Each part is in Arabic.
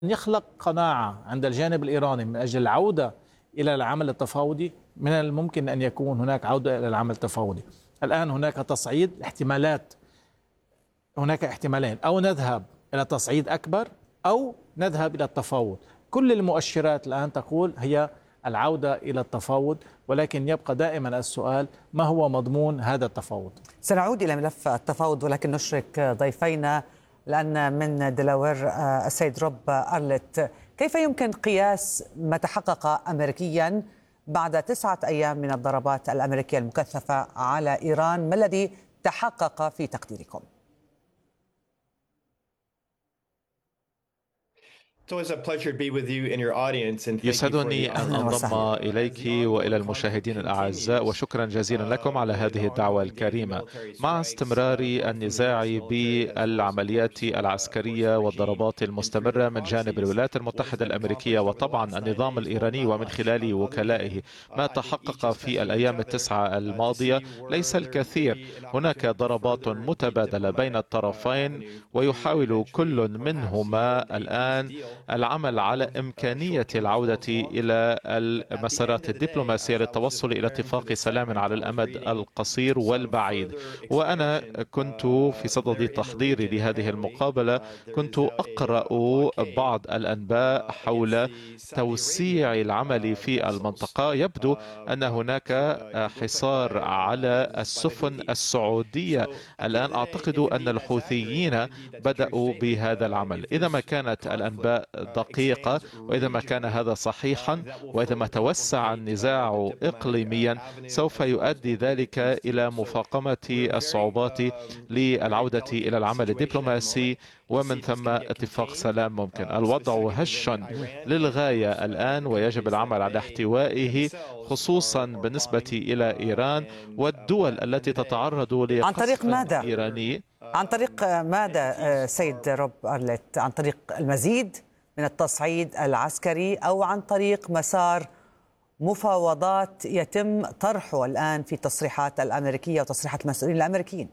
يخلق قناعة عند الجانب الإيراني من أجل العودة إلى العمل التفاوضي. من الممكن أن يكون هناك عودة إلى العمل التفاوضي. الآن هناك تصعيد احتمالات، هناك احتمالين: أو نذهب إلى تصعيد أكبر أو نذهب إلى التفاوض. كل المؤشرات الآن تقول هي العودة إلى التفاوض، ولكن يبقى دائما السؤال: ما هو مضمون هذا التفاوض؟ سنعود إلى ملف التفاوض، ولكن نشرك ضيفينا. لأن من دلاوير السيد روب أرلت، كيف يمكن قياس ما تحقق أمريكيا بعد 9 أيام من الضربات الأمريكية المكثفة على إيران؟ ما الذي تحقق في تقديركم؟ يسعدني أن أنضم إليك وإلى المشاهدين الأعزاء، وشكرا جزيلا لكم على هذه الدعوة الكريمة. مع استمرار النزاع بالعمليات العسكرية والضربات المستمرة من جانب الولايات المتحدة الأمريكية وطبعا النظام الإيراني ومن خلال وكلائه، ما تحقق في الأيام ال9 الماضية ليس الكثير. هناك ضربات متبادلة بين الطرفين، ويحاول كل منهما الآن العمل على إمكانية العودة إلى المسارات الدبلوماسية للتوصل إلى اتفاق سلام على الأمد القصير والبعيد. وأنا كنت في صدد تحضيري لهذه المقابلة كنت أقرأ بعض الأنباء حول توسيع العمل في المنطقة. يبدو أن هناك حصار على السفن السعودية الآن. أعتقد أن الحوثيين بدأوا بهذا العمل. إذا ما كانت الأنباء دقيقة، وإذا ما كان هذا صحيحا، وإذا ما توسع النزاع إقليميا، سوف يؤدي ذلك إلى مفاقمة الصعوبات للعودة إلى العمل الدبلوماسي، ومن ثم اتفاق سلام ممكن. الوضع هش للغاية الآن، ويجب العمل على احتوائه، خصوصا بالنسبة إلى إيران والدول التي تتعرض لقصف إيراني. عن طريق ماذا سيد روب أرلت؟ عن طريق المزيد من التصعيد العسكري، أو عن طريق مسار مفاوضات يتم طرحه الآن في التصريحات الأمريكية وتصريحات المسؤولين الأمريكيين؟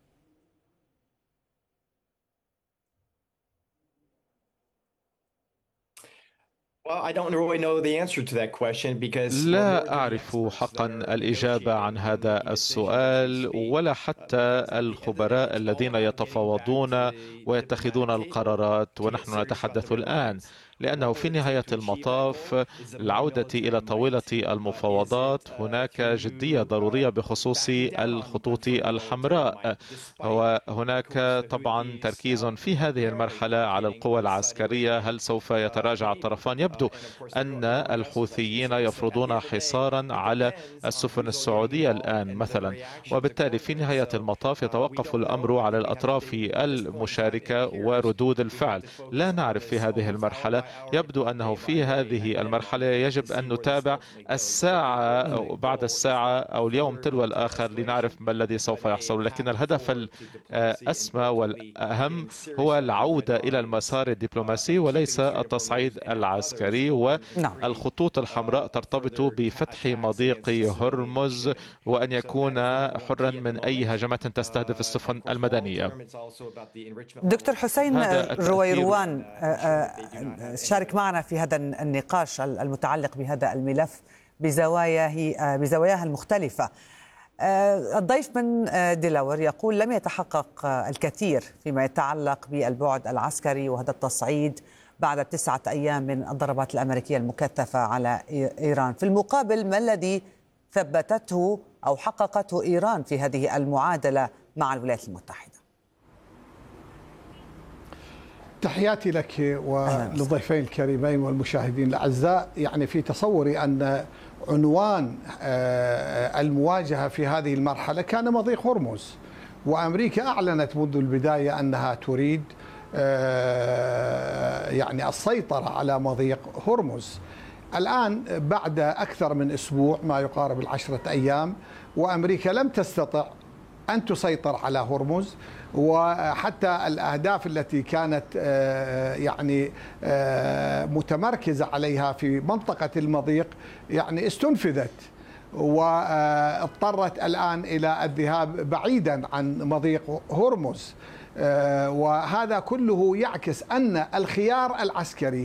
لا أعرف حقا الإجابة عن هذا السؤال، ولا حتى الخبراء الذين يتفاوضون ويتخذون القرارات ونحن نتحدث الآن، لأنه في نهاية المطاف العودة إلى طاولة المفاوضات هناك جدية ضرورية بخصوص الخطوط الحمراء. وهناك طبعا تركيز في هذه المرحلة على القوى العسكرية. هل سوف يتراجع الطرفان؟ يبدو أن الحوثيين يفرضون حصارا على السفن السعودية الآن مثلا، وبالتالي في نهاية المطاف يتوقف الأمر على الأطراف المشاركة وردود الفعل. لا نعرف في هذه المرحلة. يبدو أنه في هذه المرحلة يجب أن نتابع الساعة بعد الساعة أو اليوم تلو الآخر لنعرف ما الذي سوف يحصل. لكن الهدف الأسمى والأهم هو العودة إلى المسار الدبلوماسي وليس التصعيد العسكري. والخطوط الحمراء ترتبط بفتح مضيق هرمز وأن يكون حرا من أي هجمات تستهدف السفن المدنية. دكتور حسين رويروان، شارك معنا في هذا النقاش المتعلق بهذا الملف بزواياه المختلفة. الضيف من دلاوير يقول لم يتحقق الكثير فيما يتعلق بالبعد العسكري وهذا التصعيد بعد 9 أيام من الضربات الأمريكية المكثفة على إيران. في المقابل، ما الذي ثبتته أو حققته إيران في هذه المعادلة مع الولايات المتحدة؟ تحياتي لك وللضيفين الكريمين والمشاهدين الأعزاء. يعني في تصوري أن عنوان المواجهة في هذه المرحلة كان مضيق هرمز، وأمريكا أعلنت منذ البداية أنها تريد يعني السيطرة على مضيق هرمز. الآن بعد أكثر من أسبوع، ما يقارب 10 أيام، وأمريكا لم تستطع أن تسيطر على هرمز، وحتى الأهداف التي كانت يعني متمركزة عليها في منطقة المضيق يعني استنفذت، واضطرت الآن إلى الذهاب بعيدا عن مضيق هرمز. وهذا كله يعكس أن الخيار العسكري